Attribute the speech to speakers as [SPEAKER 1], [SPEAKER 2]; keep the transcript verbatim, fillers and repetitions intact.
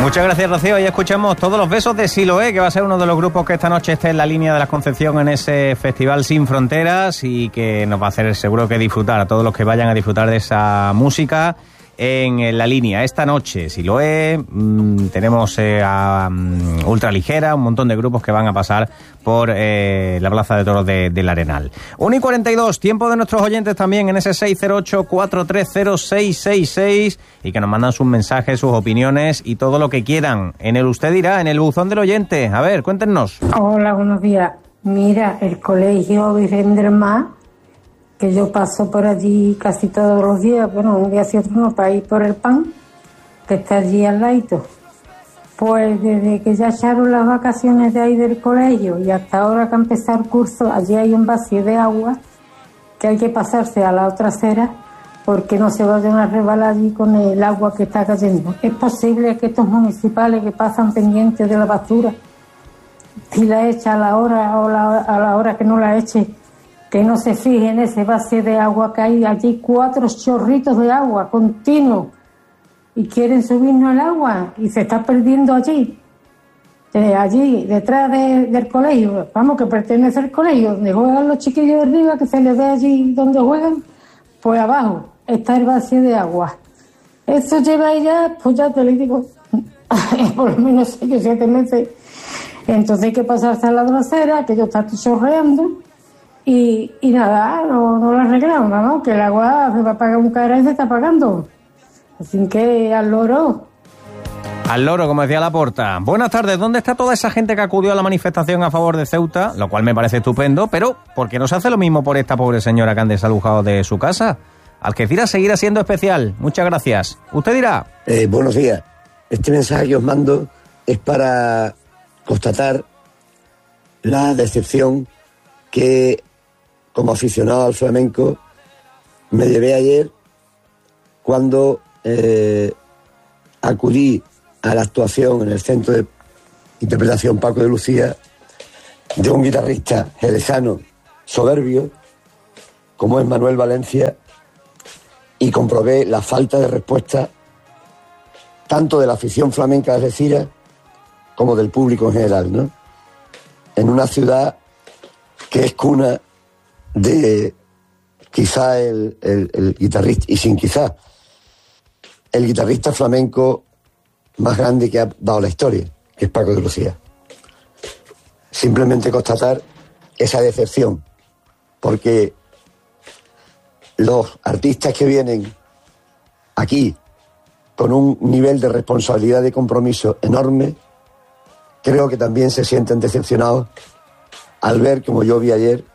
[SPEAKER 1] Muchas gracias, Rocío. Y escuchamos Todos los besos de Siloé, que va a ser uno de los grupos que esta noche esté en la línea de la Concepción en ese Festival Sin Fronteras y que nos va a hacer seguro que disfrutar a todos los que vayan a disfrutar de esa música en la línea. Esta noche, Siloé, mmm, tenemos eh, a um, Ultraligera, un montón de grupos que van a pasar por eh, la Plaza de Toros de, del Arenal. uno y cuarenta y dos, tiempo de nuestros oyentes también en ese seis cero ocho, cuatro tres cero, seis seis seis y que nos mandan sus mensajes, sus opiniones y todo lo que quieran. En el Usted Dirá, en el buzón del oyente. A ver, cuéntenos.
[SPEAKER 2] Hola, buenos días. Mira, el colegio Virgen del Mar, que yo paso por allí casi todos los días, bueno, un día sí otro no, para ir por el pan, que está allí al ladito. Pues desde que ya echaron las vacaciones de ahí del colegio y hasta ahora que ha empezado el curso, allí hay un vacío de agua que hay que pasarse a la otra acera porque no se vayan a resbalar allí con el agua que está cayendo. Es posible que estos municipales que pasan pendientes de la basura, si la echa a la hora o la, a la hora que no la eche, que no se fije en ese vacío de agua que hay allí, cuatro chorritos de agua continuos, y quieren subirnos el agua y se está perdiendo allí, eh, allí detrás de, del colegio, vamos, que pertenece al colegio, donde juegan los chiquillos de arriba, que se les ve allí donde juegan, pues abajo está el vacío de agua. Eso lleva ya, pues ya te lo digo, por lo menos seis o siete meses. Entonces hay que pasarse a la trasera, que yo está chorreando. Y, y nada, no, no lo arreglamos, vamos, que el agua se va a pagar un cara y se está pagando. Así que al loro.
[SPEAKER 1] Al loro, como decía Laporta. Buenas tardes, ¿dónde está toda esa gente que acudió a la manifestación a favor de Ceuta? Lo cual me parece estupendo, pero ¿por qué no se hace lo mismo por esta pobre señora que han desalojado de su casa? Algeciras seguirá siendo especial. Muchas gracias. Usted dirá.
[SPEAKER 3] Eh, buenos días. Este mensaje que os mando es para constatar la decepción que, como aficionado al flamenco, me llevé ayer cuando eh, acudí a la actuación en el Centro de Interpretación Paco de Lucía de un guitarrista jerezano soberbio, como es Manuel Valencia, y comprobé la falta de respuesta tanto de la afición flamenca de Algeciras como del público en general, ¿no? En una ciudad que es cuna de quizá el, el, el guitarrista, y sin quizá, el guitarrista flamenco más grande que ha dado la historia, que es Paco de Lucía. Simplemente constatar esa decepción, porque los artistas que vienen aquí con un nivel de responsabilidad y de compromiso enorme, creo que también se sienten decepcionados al ver, como yo vi ayer,